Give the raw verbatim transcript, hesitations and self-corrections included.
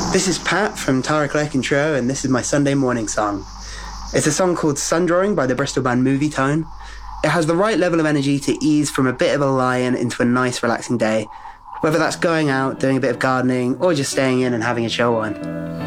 This is Pat from Tara Clerk and Trio, and this is my Sunday morning song. It's a song called Sun Drawing by the Bristol band Movie Tone. It has the right level of energy to ease from a bit of a lie-in into a nice, relaxing day, whether that's going out, doing a bit of gardening, or just staying in and having a chill one.